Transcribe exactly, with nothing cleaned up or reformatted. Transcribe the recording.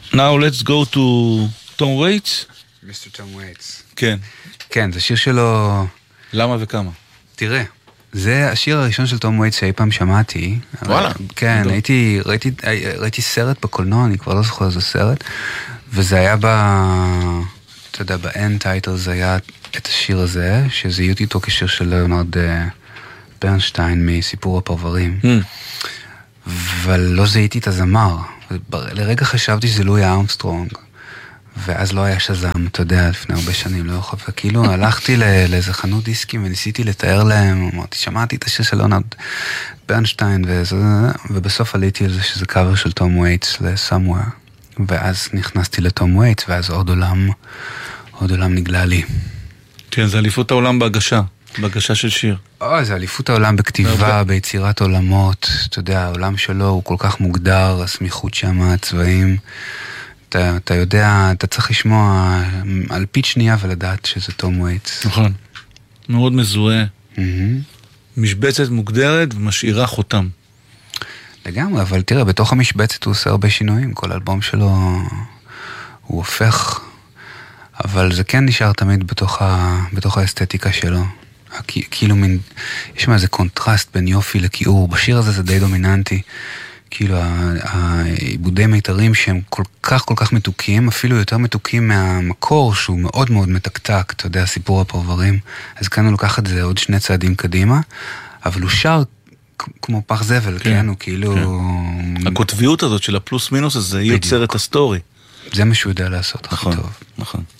Now let's go to Tom Waits. מיסטר Tom Waits. כן. כן, זה שיר שלו... למה וכמה? תראה, זה השיר הראשון של תום וייטס שאי פעם שמעתי. וואלה. כן, הייתי, ראיתי, ראיתי סרט בקולנוע, אני כבר לא זוכר איזה סרט, וזה היה ב... אתה יודע, ב-end title זה היה את השיר הזה, שזיהיתי אותו כשיר של ליאונרד ברנשטיין מסיפור הפרברים. אבל לא זיהיתי את הזמר. לרגע חשבתי שזה לואי ארמסטרונג. ואז לא היה שזם, אתה יודע, לפני הרבה שנים, לא יכול, וכאילו הלכתי לאיזה חנות דיסקים וניסיתי לתאר להם, אמרתי, שמעתי את השיר של ליאונרד ברנשטיין, ובסוף עליתי על זה שזה קאבר של תום וייטס ל-Somewhere, ואז נכנסתי לתום וייטס, ואז עוד עולם, עוד עולם נגלה לי. כן, זה אליפות העולם בהגשה, בהגשה של שיר. או, זה אליפות העולם בכתיבה, ביצירת עולמות, אתה יודע, העולם שלו הוא כל כך מוגדר, הסמיכות שם, הצבעים, אתה, אתה יודע, אתה צריך לשמוע על פית שנייה ולדעת שזה תום וייטס. נכון. מאוד מזוהה. Mm-hmm. משבצת מוגדרת ומשאירה חותם. לגמרי, אבל תראה, בתוך המשבצת הוא עושה הרבה שינויים. כל אלבום שלו הוא הופך, אבל זה כן נשאר תמיד בתוך, ה, בתוך האסתטיקה שלו. כאילו מין, יש מה איזה קונטרסט בין יופי לכיעור. בשיר הזה זה די דומיננטי. כאילו העיבודי מיתרים שהם כל כך כל כך מתוקים, אפילו יותר מתוקים מהמקור שהוא מאוד מאוד מתקתק, אתה יודע, סיפור הפרברים. אז כאן הוא לוקח את זה עוד שני צעדים קדימה, אבל הוא שר כמו פח זבל, כן, הוא כאילו... הכותביות הזאת של הפלוס מינוס הזה, היא יוצרת הסטורי. זה מה שהוא יודע לעשות הכי טוב. נכון.